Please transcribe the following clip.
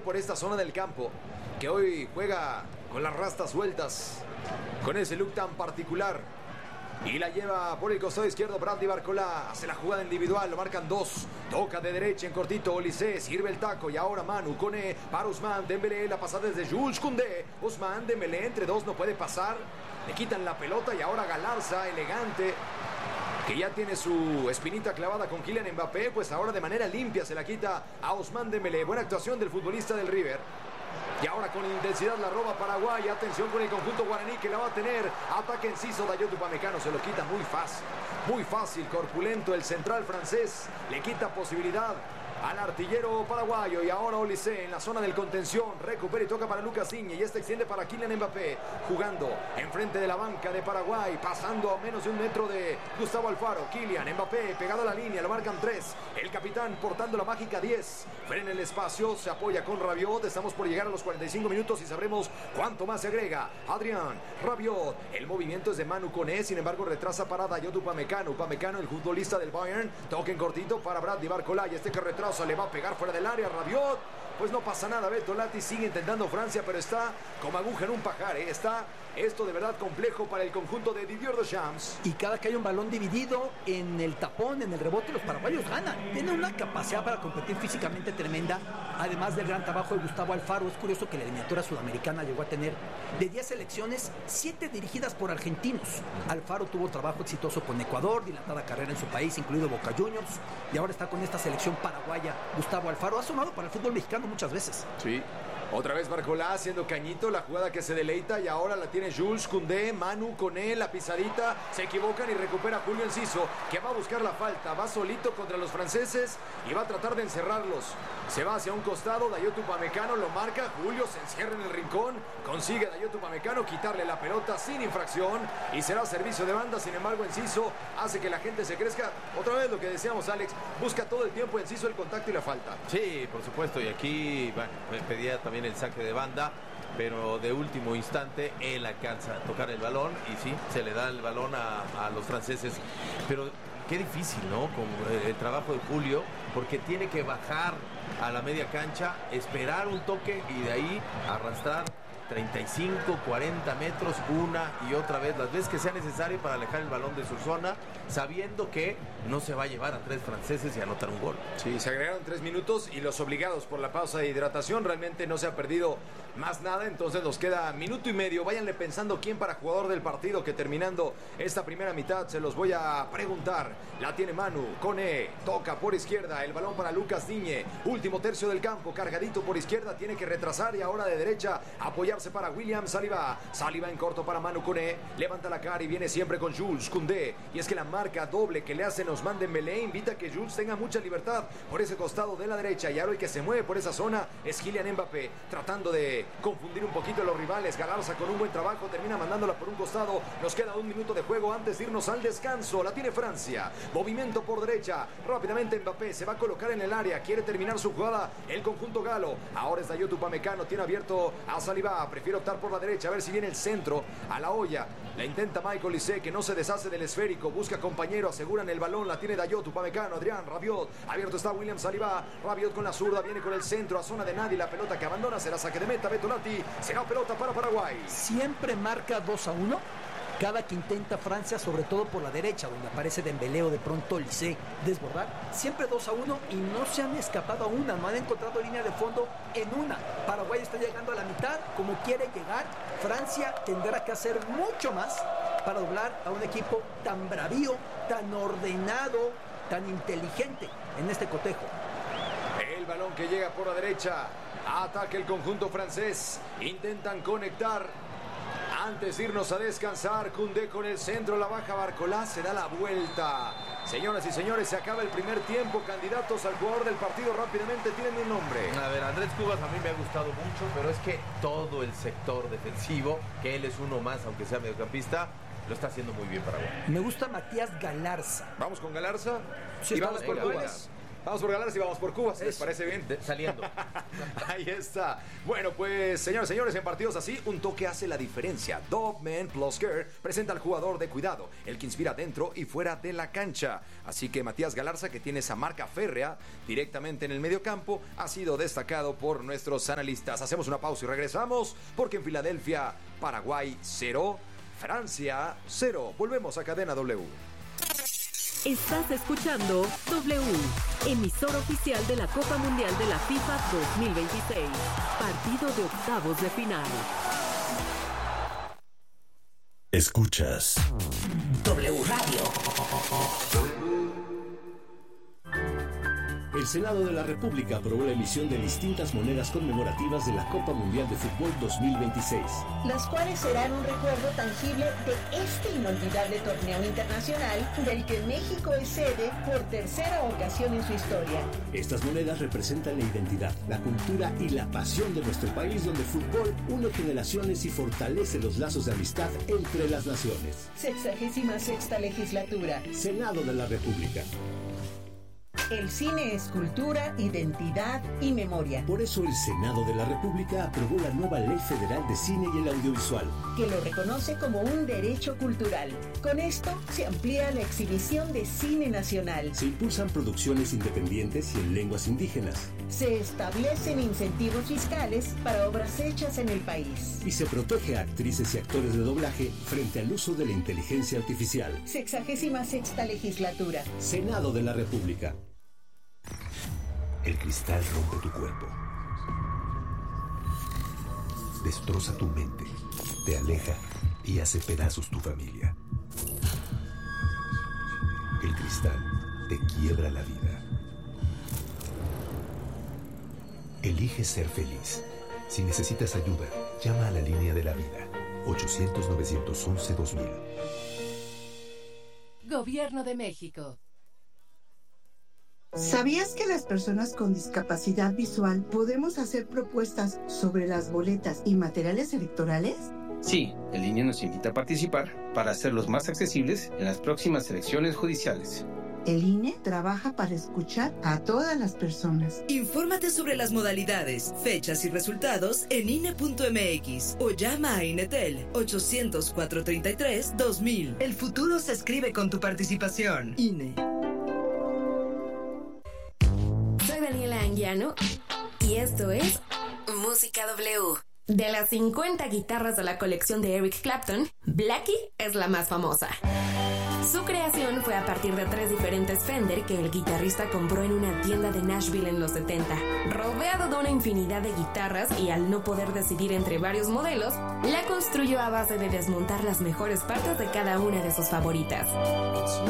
por esta zona del campo, que hoy juega con las rastas sueltas, con ese look tan particular. Y la lleva por el costado izquierdo Bradley Barcola. Hace la jugada individual, lo marcan dos. Toca de derecha en cortito Olise, sirve el taco. Y ahora Manu Koné para Ousmane Dembélé. La pasada desde Jules Koundé. Ousmane Dembélé entre dos no puede pasar. Le quitan la pelota y ahora Galarza, elegante, que ya tiene su espinita clavada con Kylian Mbappé, pues ahora de manera limpia se la quita a Ousmane Dembélé. Buena actuación del futbolista del River. Y ahora con intensidad la roba Paraguay. Atención con el conjunto guaraní que la va a tener. Ataque enciso, Dayot Upamecano se lo quita muy fácil. Muy fácil, corpulento el central francés. Le quita posibilidad al artillero paraguayo. Y ahora Olise en la zona del contención. Recupera y toca para Lucas Digne. Y este extiende para Kylian Mbappé. Jugando enfrente de la banca de Paraguay. Pasando a menos de un metro de Gustavo Alfaro. Kylian Mbappé pegado a la línea. Lo marcan 3. El capitán portando la mágica 10. Frena el espacio. Se apoya con Rabiot. Estamos por llegar a los 45 minutos y sabremos cuánto más se agrega. Adrián Rabiot. El movimiento es de Manu Koné. Sin embargo retrasa para Dayot Upamecano. Upamecano, el futbolista del Bayern. Toque en cortito para Bradley Barcola. Y este que retrasa le va a pegar fuera del área. Rabiot, pues no pasa nada. Beto Lati sigue intentando Francia, pero está como aguja en un pajar, ¿eh? Está esto de verdad complejo para el conjunto de Didier Deschamps. Y cada que hay un balón dividido en el tapón, en el rebote, los paraguayos ganan. Tienen una capacidad para competir físicamente tremenda, además del gran trabajo de Gustavo Alfaro. Es curioso que la eliminatoria sudamericana llegó a tener de 10 selecciones, 7 dirigidas por argentinos. Alfaro tuvo trabajo exitoso con Ecuador, dilatada carrera en su país, incluido Boca Juniors, y ahora está con esta selección paraguaya. Gustavo Alfaro ha sonado para el fútbol mexicano muchas veces. Sí. Otra vez Barcola haciendo cañito, la jugada que se deleita y ahora la tiene Jules Koundé, Manu Koné, la pisadita, se equivocan y recupera Julio Enciso, que va a buscar la falta, va solito contra los franceses y va a tratar de encerrarlos. Se va hacia un costado, Dayot Upamecano lo marca, Julio se encierra en el rincón, consigue Dayot Upamecano quitarle la pelota sin infracción y será servicio de banda. Sin embargo Enciso hace que la gente se crezca. Otra vez lo que decíamos, Alex, busca todo el tiempo Enciso el contacto y la falta. Sí, por supuesto, y aquí me pedía también el saque de banda, pero de último instante él alcanza a tocar el balón y sí, se le da el balón a los franceses, pero qué difícil, ¿no? Con el trabajo de Julio, porque tiene que bajar a la media cancha, esperar un toque y de ahí arrastrar 35, 40 metros una y otra vez, las veces que sea necesario para alejar el balón de su zona, sabiendo que no se va a llevar a 3 franceses y anotar un gol. Sí, se agregaron 3 minutos y los obligados por la pausa de hidratación, realmente no se ha perdido más nada, entonces nos queda minuto y medio. Váyanle pensando quién para jugador del partido, que terminando esta primera mitad se los voy a preguntar. La tiene Manu Koné, toca por izquierda, el balón para Lucas Digne, último tercio del campo, cargadito por izquierda, tiene que retrasar y ahora de derecha apoyar para William Saliba. Saliba en corto para Manu Koné. Levanta la cara y viene siempre con Jules Koundé. Y es que la marca doble que le hacen Ousmane Dembélé invita a que Jules tenga mucha libertad por ese costado de la derecha. Y ahora el que se mueve por esa zona es Kylian Mbappé, tratando de confundir un poquito a los rivales. Galarza con un buen trabajo termina mandándola por un costado. Nos queda 1 minuto de juego antes de irnos al descanso. La tiene Francia. Movimiento por derecha. Rápidamente Mbappé se va a colocar en el área. Quiere terminar su jugada el conjunto galo. Ahora es Dayot Upamecano. Tiene abierto a Saliba. Prefiere optar por la derecha, a ver si viene el centro a la olla. La intenta Michael Olise, que no se deshace del esférico. Busca compañero, aseguran el balón. La tiene Dayot Upamecano, Adrián Rabiot. Abierto está William Saliba. Rabiot con la zurda, viene con el centro a zona de nadie. La pelota que abandona será saque de meta. Beto Lati, será pelota para Paraguay. Siempre marca 2-1. Cada que intenta Francia, sobre todo por la derecha, donde aparece Dembélé o de pronto Olise, desbordar, siempre 2-1 y no se han escapado a una, no han encontrado línea de fondo en una. Paraguay está llegando a la mitad, como quiere llegar. Francia tendrá que hacer mucho más para doblar a un equipo tan bravío, tan ordenado, tan inteligente en este cotejo. El balón que llega por la derecha, ataca el conjunto francés, intentan conectar. Antes de irnos a descansar, Koundé con el centro, la baja Barcola, se da la vuelta. Señoras y señores, se acaba el primer tiempo. Candidatos al jugador del partido rápidamente tienen un nombre. A ver, Andrés Cubas a mí me ha gustado mucho, pero es que todo el sector defensivo, que él es uno más, aunque sea mediocampista, lo está haciendo muy bien Paraguay. Me gusta Matías Galarza. ¿Vamos con Galarza? Sí, y vamos por venga, Cubas. Vamos por Galarza y vamos por Cuba, si les parece bien. Saliendo. Ahí está. Bueno, pues, señores, en partidos así, un toque hace la diferencia. Dog Man Plus Care presenta al jugador de cuidado, el que inspira dentro y fuera de la cancha. Así que Matías Galarza, que tiene esa marca férrea directamente en el mediocampo, ha sido destacado por nuestros analistas. Hacemos una pausa y regresamos, porque en Filadelfia, Paraguay 0, Francia 0. Volvemos a Cadena W. Estás escuchando W, emisor oficial de la Copa Mundial de la FIFA 2026, partido de octavos de final. Escuchas W Radio. El Senado de la República aprobó la emisión de distintas monedas conmemorativas de la Copa Mundial de Fútbol 2026. Las cuales serán un recuerdo tangible de este inolvidable torneo internacional del que México es sede por tercera ocasión en su historia. Estas monedas representan la identidad, la cultura y la pasión de nuestro país, donde el fútbol une generaciones y fortalece los lazos de amistad entre las naciones. 66ª legislatura. Senado de la República. El cine es cultura, identidad y memoria. Por eso el Senado de la República aprobó la nueva Ley Federal de Cine y el Audiovisual, que lo reconoce como un derecho cultural. Con esto se amplía la exhibición de cine nacional. Se impulsan producciones independientes y en lenguas indígenas. Se establecen incentivos fiscales para obras hechas en el país. Y se protege a actrices y actores de doblaje frente al uso de la inteligencia artificial. 66ª legislatura. Senado de la República. El cristal rompe tu cuerpo. Destroza tu mente, te aleja y hace pedazos tu familia. El cristal te quiebra la vida. Elige ser feliz. Si necesitas ayuda, llama a la línea de la vida. 800-911-2000. Gobierno de México. ¿Sabías que las personas con discapacidad visual podemos hacer propuestas sobre las boletas y materiales electorales? Sí, el INE nos invita a participar para hacerlos más accesibles en las próximas elecciones judiciales. El INE trabaja para escuchar a todas las personas. Infórmate sobre las modalidades, fechas y resultados en INE.mx o llama a INETEL 800-433-2000. El futuro se escribe con tu participación. INE. Soy Daniela Anguiano y esto es Música W. De las 50 guitarras de la colección de Eric Clapton, Blackie es la más famosa. Su creación fue a partir de 3 diferentes Fender que el guitarrista compró en una tienda de Nashville en los 70. Rodeado de una infinidad de guitarras y al no poder decidir entre varios modelos, la construyó a base de desmontar las mejores partes de cada una de sus favoritas.